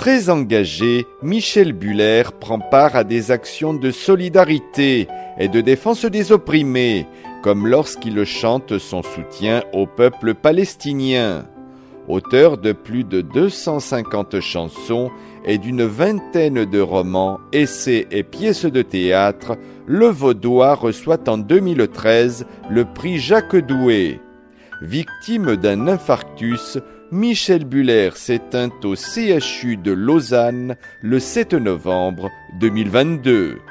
Très engagé, Michel Buller prend part à des actions de solidarité et de défense des opprimés, comme lorsqu'il chante son soutien au peuple palestinien. Auteur de plus de 250 chansons et d'une vingtaine de romans, essais et pièces de théâtre, le Vaudois reçoit en 2013 le prix Jacques Doué. Victime d'un infarctus, Michel Buller s'éteint au CHU de Lausanne le 7 novembre 2022.